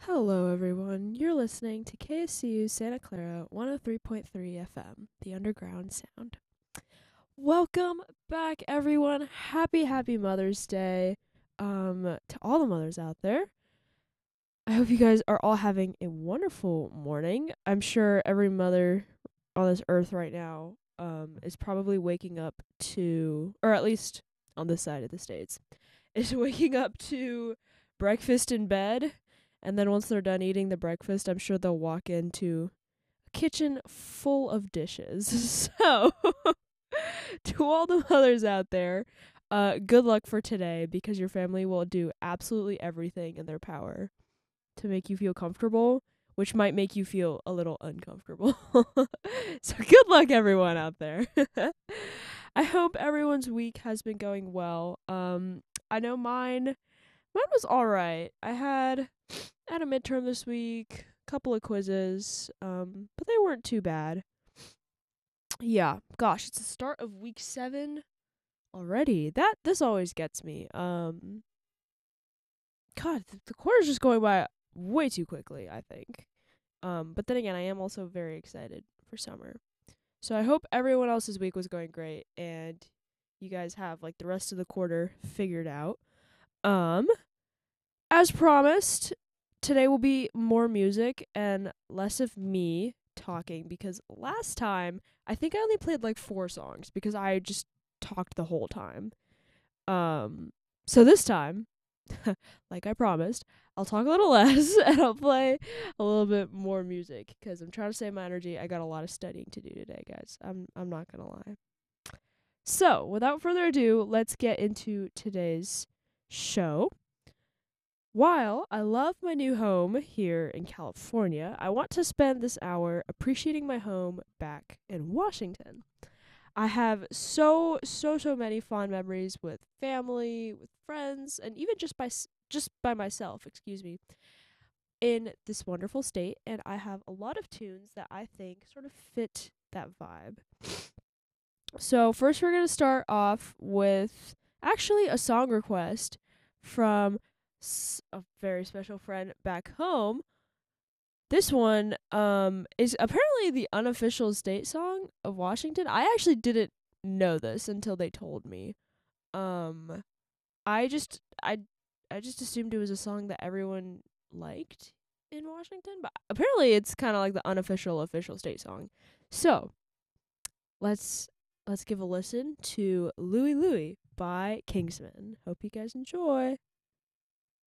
Hello, everyone. You're listening to KSCU Santa Clara 103.3 FM, the underground sound. Welcome back, everyone. Happy Mother's Day to all the mothers out there. I hope you guys are all having a wonderful morning. I'm sure every mother on this earth right now is probably waking up to, or at least on this side of the States, is waking up to breakfast in bed. And then once they're done eating the breakfast, I'm sure they'll walk into a kitchen full of dishes. So, to all the mothers out there, good luck for today because your family will do absolutely everything in their power to make you feel comfortable, which might make you feel a little uncomfortable. So, good luck, everyone out there. I hope everyone's week has been going well. I know mine was alright. I had a midterm this week, couple of quizzes, but they weren't too bad. Yeah, gosh, it's the start of week 7 already. This always gets me. God, the quarter's just going by way too quickly, I think. But then again, I am also very excited for summer. So I hope everyone else's week was going great and you guys have like the rest of the quarter figured out. As promised, today will be more music and less of me talking because last time I think I only played like 4 songs because I just talked the whole time. So this time, like I promised, I'll talk a little less and I'll play a little bit more music because I'm trying to save my energy. I got a lot of studying to do today, guys. I'm not going to lie. So, without further ado, let's get into today's show. While I love my new home here in California, I want to spend this hour appreciating my home back in Washington. I have so many fond memories with family, with friends, and even just by myself, in this wonderful state, and I have a lot of tunes that I think sort of fit that vibe. So, first we're going to start off with actually a song request from a very special friend back home. This one is apparently the unofficial state song of Washington. I actually didn't know this until they told me. Um I just I just assumed it was a song that everyone liked in Washington, but apparently it's kind of like the unofficial official state song. So, let's give a listen to Louie Louie by Kingsman. Hope you guys enjoy.